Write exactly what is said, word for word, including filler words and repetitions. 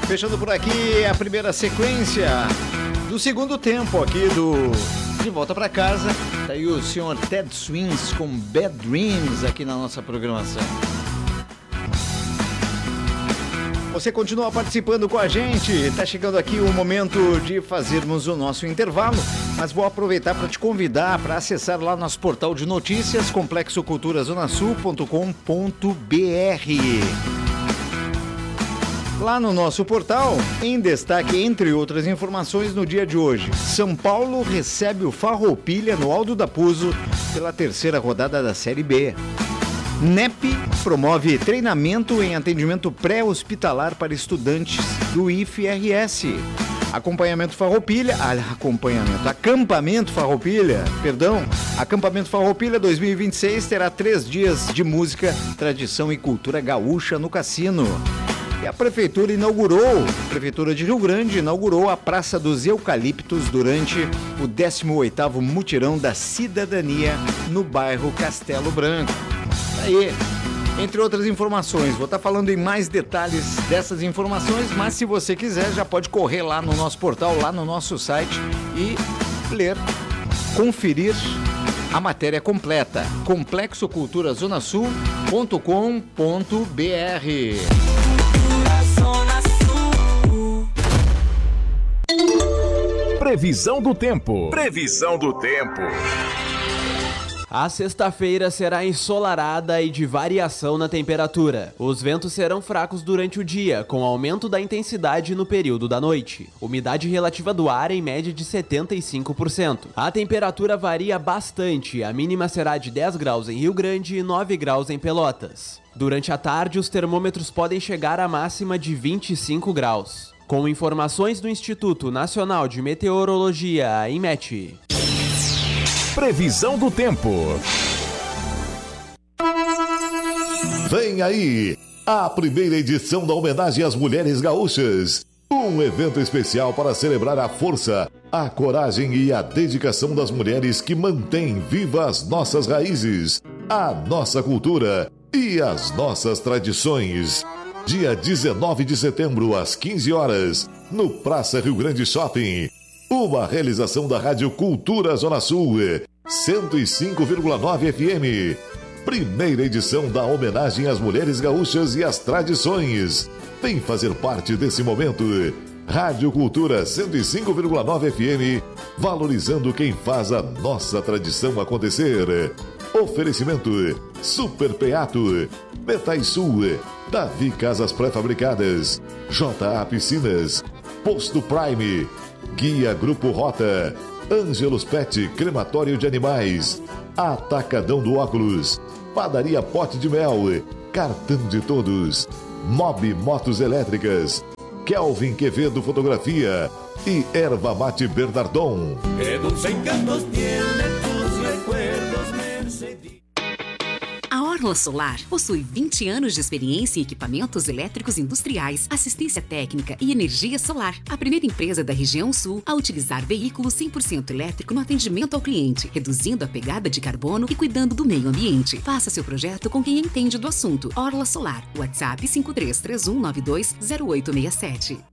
Fechando por aqui a primeira sequência do segundo tempo aqui do De Volta Pra Casa. Tá aí o senhor Ted Swings com Bad Dreams aqui na nossa programação. Você continua participando com a gente. Tá chegando aqui o momento de fazermos o nosso intervalo, mas vou aproveitar para te convidar para acessar lá nosso portal de notícias, complexo cultura zona sul ponto com ponto b r. Lá no nosso portal, em destaque, entre outras informações, no dia de hoje, São Paulo recebe o Farroupilha no Alto da Puzo pela terceira rodada da Série B. N E P promove treinamento em atendimento pré-hospitalar para estudantes do I F R S. Acompanhamento Farroupilha, ah, acompanhamento, acampamento Farroupilha, perdão, acampamento Farroupilha dois mil e vinte e seis terá três dias de música, tradição e cultura gaúcha no cassino. E a Prefeitura inaugurou, a Prefeitura de Rio Grande inaugurou a Praça dos Eucaliptos durante o décimo oitavo Mutirão da Cidadania no bairro Castelo Branco. Aí, entre outras informações, vou estar falando em mais detalhes dessas informações, mas se você quiser já pode correr lá no nosso portal, lá no nosso site e ler, conferir a matéria completa, complexo cultura zona sul ponto com ponto b r. Previsão do tempo. Previsão do tempo. A sexta-feira será ensolarada e de variação na temperatura. Os ventos serão fracos durante o dia, com aumento da intensidade no período da noite. Umidade relativa do ar em média de setenta e cinco por cento. A temperatura varia bastante, a mínima será de dez graus em Rio Grande e nove graus em Pelotas. Durante a tarde, os termômetros podem chegar à máxima de vinte e cinco graus. Com informações do Instituto Nacional de Meteorologia, INMET. Previsão do tempo. Vem aí a primeira edição da homenagem às mulheres gaúchas. Um evento especial para celebrar a força, a coragem e a dedicação das mulheres que mantêm vivas as nossas raízes, a nossa cultura e as nossas tradições. Dia dezenove de setembro, às quinze horas, no Praça Rio Grande Shopping. Uma realização da Rádio Cultura Zona Sul, cento e cinco vírgula nove F M. Primeira edição da homenagem às mulheres gaúchas e às tradições. Vem fazer parte desse momento. Rádio Cultura cento e cinco vírgula nove F M, valorizando quem faz a nossa tradição acontecer. Oferecimento Super Peato, Metais Sul, Davi Casas Pré-Fabricadas, J A Piscinas, Posto Prime, Guia Grupo Rota, Ângelos Pet Crematório de Animais, Atacadão do Óculos, Padaria Pote de Mel, Cartão de Todos, Mob Motos Elétricas, Kelvin Quevedo Fotografia e Erva Mate Bernardon. A Orla Solar possui vinte anos de experiência em equipamentos elétricos industriais, assistência técnica e energia solar. A primeira empresa da região sul a utilizar veículo cem por cento elétrico no atendimento ao cliente, reduzindo a pegada de carbono e cuidando do meio ambiente. Faça seu projeto com quem entende do assunto. Orla Solar. WhatsApp cinco três três um nove dois zero oito seis sete.